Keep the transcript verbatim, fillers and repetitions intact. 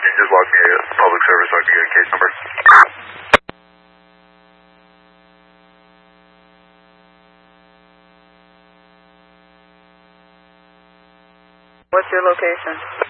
you just log me a public service so I can get a case number? What's your location?